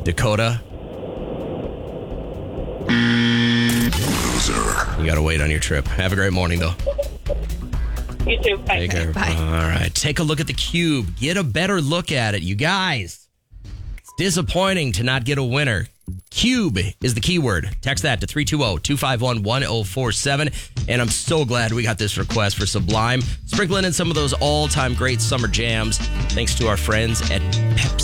Dakota. You got to wait on your trip. Have a great morning, though. You too. Bye. Take care. Bye. All right. Take a look at the cube. Get a better look at it, you guys. It's disappointing to not get a winner. Cube is the keyword. Text that to 320-251-1047. And I'm so glad we got this request for Sublime. Sprinkling in some of those all-time great summer jams. Thanks to our friends at Pepsi.